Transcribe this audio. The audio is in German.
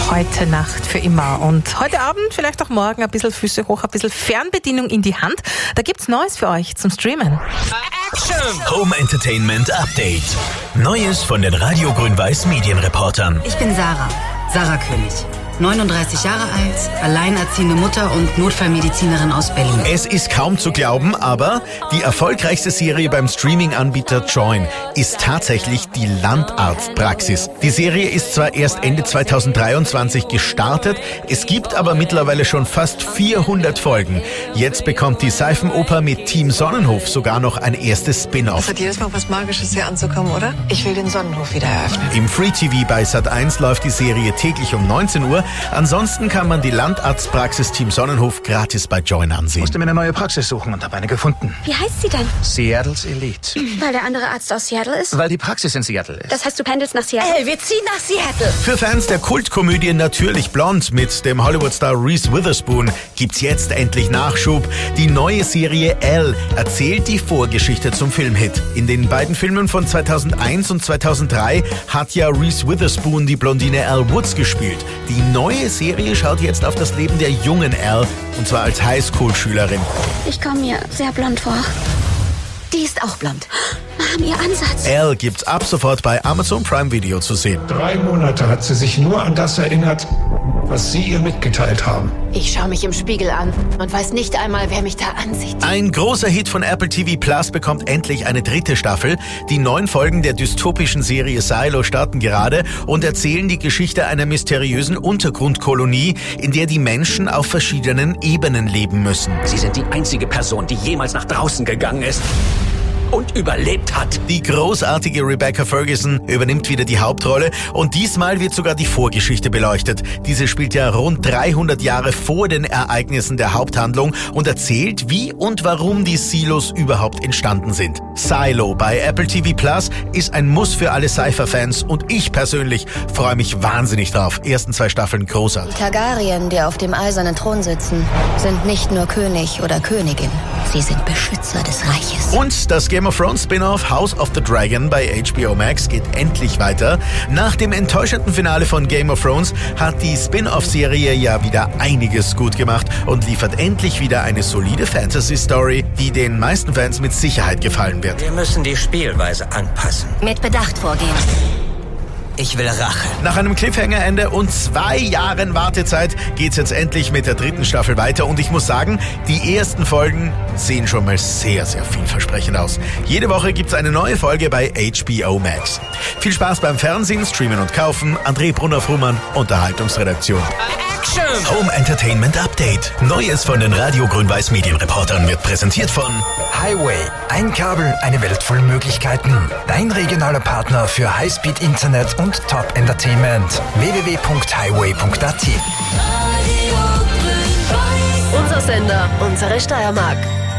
Heute Nacht für immer. Und heute Abend, vielleicht auch morgen, ein bisschen Füße hoch, ein bisschen Fernbedienung in die Hand. Da gibt's Neues für euch zum Streamen. Action! Home Entertainment Update. Neues von den Radio Grün-Weiß Medienreportern. Ich bin Sarah König. 39 Jahre alt, alleinerziehende Mutter und Notfallmedizinerin aus Berlin. Es ist kaum zu glauben, aber die erfolgreichste Serie beim Streaming-Anbieter Joyn ist tatsächlich die Landarztpraxis. Die Serie ist zwar erst Ende 2023 gestartet, es gibt aber mittlerweile schon fast 400 Folgen. Jetzt bekommt die Seifenoper mit Team Sonnenhof sogar noch ein erstes Spin-off. Es hat jedes Mal was Magisches hier anzukommen, oder? Ich will den Sonnenhof wieder eröffnen. Im Free TV bei Sat1 läuft die Serie täglich um 19 Uhr. Ansonsten kann man die Landarztpraxis Team Sonnenhof gratis bei Joyn ansehen. Ich musste mir eine neue Praxis suchen und habe eine gefunden. Wie heißt sie denn? Seattle's Elite. Weil der andere Arzt aus Seattle ist? Weil die Praxis in Seattle ist. Das heißt, du pendelst nach Seattle? Wir ziehen nach Seattle. Für Fans der Kultkomödie Natürlich Blond mit dem Hollywood-Star Reese Witherspoon gibt's jetzt endlich Nachschub. Die neue Serie Elle erzählt die Vorgeschichte zum Filmhit. In den beiden Filmen von 2001 und 2003 hat ja Reese Witherspoon die Blondine Elle Woods gespielt. Die neue Serie schaut jetzt auf das Leben der jungen Elle, und zwar als Highschool-Schülerin. Ich komme mir sehr blond vor. Die ist auch blond. Mom, ihr Ansatz. Elle gibt's ab sofort bei Amazon Prime Video zu sehen. 3 Monate hat sie sich nur an das erinnert, was Sie ihr mitgeteilt haben. Ich schaue mich im Spiegel an und weiß nicht einmal, wer mich da ansieht. Ein großer Hit von Apple TV Plus bekommt endlich eine 3. Staffel. Die 9 Folgen der dystopischen Serie Silo starten gerade und erzählen die Geschichte einer mysteriösen Untergrundkolonie, in der die Menschen auf verschiedenen Ebenen leben müssen. Sie sind die einzige Person, die jemals nach draußen gegangen ist und überlebt hat. Die großartige Rebecca Ferguson übernimmt wieder die Hauptrolle und diesmal wird sogar die Vorgeschichte beleuchtet. Diese spielt ja rund 300 Jahre vor den Ereignissen der Haupthandlung und erzählt, wie und warum die Silos überhaupt entstanden sind. Silo bei Apple TV Plus ist ein Muss für alle Sci-Fi-Fans und ich persönlich freue mich wahnsinnig drauf. Ersten 2 Staffeln großartig. Die Targaryen, die auf dem eisernen Thron sitzen, sind nicht nur König oder Königin. Sie sind Beschützer des Reiches. Und das Game of Thrones Spin-off House of the Dragon bei HBO Max geht endlich weiter. Nach dem enttäuschenden Finale von Game of Thrones hat die Spin-off-Serie ja wieder einiges gut gemacht und liefert endlich wieder eine solide Fantasy-Story, die den meisten Fans mit Sicherheit gefallen wird. Wir müssen die Spielweise anpassen. Mit Bedacht vorgehen. Ich will Rache. Nach einem Cliffhanger-Ende und 2 Jahren Wartezeit geht's jetzt endlich mit der 3. Staffel weiter und ich muss sagen, die ersten Folgen sehen schon mal sehr, sehr vielversprechend aus. Jede Woche gibt's eine neue Folge bei HBO Max. Viel Spaß beim Fernsehen, Streamen und Kaufen. André Brunner-Frumann, Unterhaltungsredaktion. Action! Home Entertainment Update. Neues von den Radio Grün-Weiß Medienreportern wird präsentiert von Highway. Ein Kabel, eine Welt voll Möglichkeiten. Dein regionaler Partner für Highspeed-Internet und Top-Entertainment. www.highway.at. Unser Sender, unsere Steiermark.